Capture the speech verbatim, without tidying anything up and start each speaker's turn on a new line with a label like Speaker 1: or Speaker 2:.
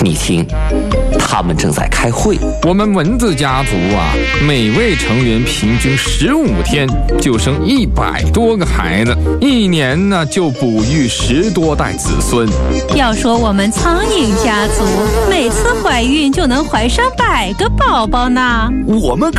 Speaker 1: 你听，他们正在开会。
Speaker 2: 我们蚊子家族啊，每位成员平均十五天就生一百多个孩子，一年呢就哺育十多代子孙。
Speaker 3: 要说我们苍蝇家族，每次怀孕就能怀上百个宝宝呢。
Speaker 4: 我们